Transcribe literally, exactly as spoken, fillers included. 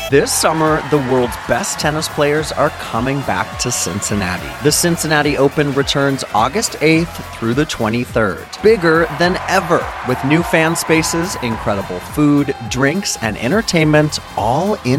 This summer, the world's best tennis players are coming back to Cincinnati. The Cincinnati Open returns August eighth through the twenty-third. Bigger than ever, with new fan spaces, incredible food, drinks, and entertainment all in